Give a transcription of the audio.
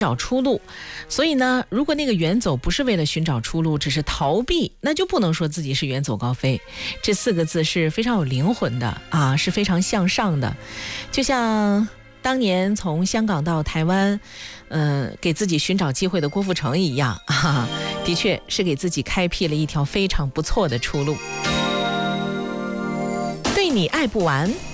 找出路。所以呢，如果那个远走不是为了寻找出路，只是逃避，那就不能说自己是远走高飞。这4个字是非常有灵魂的啊，是非常向上的。就像当年从香港到台湾给自己寻找机会的郭富城一样啊，的确是给自己开辟了一条非常不错的出路。对你爱不完，